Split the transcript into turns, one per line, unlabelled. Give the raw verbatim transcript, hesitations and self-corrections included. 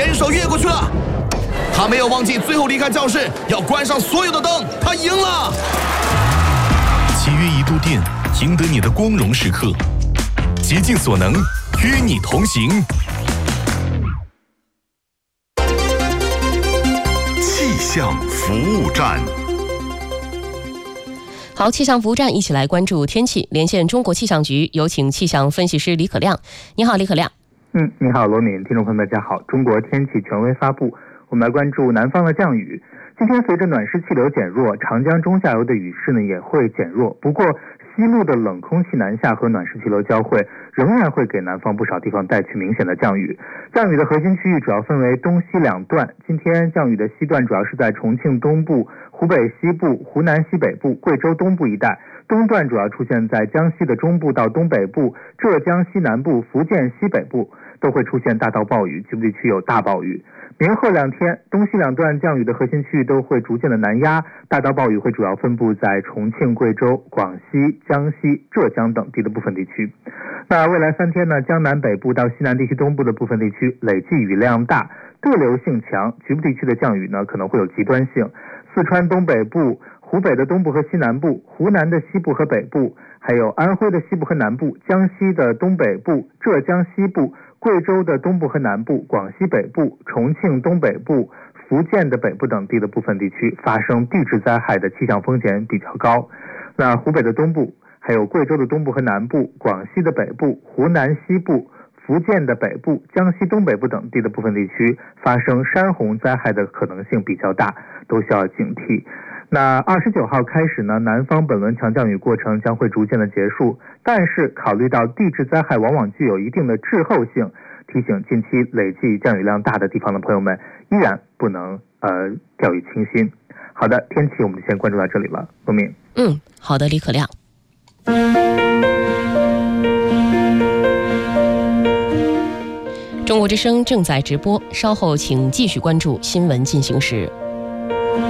牵手越过去了。他没有忘记最后离开教室要关上所有的灯，他赢了。
七月一度电，赢得你的光荣时刻，竭尽所能与你同行。
气象服务站。
好，气象服务站一起来关注天气，连线中国气象局，有请气象分析师李可亮。你好，李可亮。
嗯，你好，罗敏，听众朋友们，大家好。中国天气权威发布，我们来关注南方的降雨。今天随着暖湿气流减弱，长江中下游的雨势呢也会减弱。不过，西路的冷空气南下和暖湿气流交汇，仍然会给南方不少地方带去明显的降雨。降雨的核心区域主要分为东西两段。今天降雨的西段主要是在重庆东部、湖北西部、湖南西北部、贵州东部一带。东段主要出现在江西的中部到东北部、浙江西南部、福建西北部，都会出现大到暴雨，局部地区有大暴雨。明后两天，东西两段降雨的核心区域都会逐渐的南压，大到暴雨会主要分布在重庆、贵州、广西、江西、浙江等地的部分地区。那未来三天呢，江南北部到西南地区东部的部分地区累计雨量大，对流性强，局部地区的降雨呢可能会有极端性。四川东北部、湖北的东部和西南部、湖南的西部和北部，还有安徽的西部和南部、江西的东北部、浙江西部、贵州的东部和南部、广西北部、重庆东北部、福建的北部等地的部分地区发生地质灾害的气象风险比较高。那湖北的东部，还有贵州的东部和南部、广西的北部、湖南西部、福建的北部、江西东北部等地的部分地区发生山洪灾害的可能性比较大，都需要警惕。那二十九号开始呢，南方本轮强降雨过程将会逐渐的结束，但是考虑到地质灾害往往具有一定的滞后性，提醒近期累计降雨量大的地方的朋友们，依然不能呃掉以轻心。好的，天气我们就先关注到这里了，罗敏。
嗯，好的，李可亮。中国之声正在直播，稍后请继续关注新闻进行时。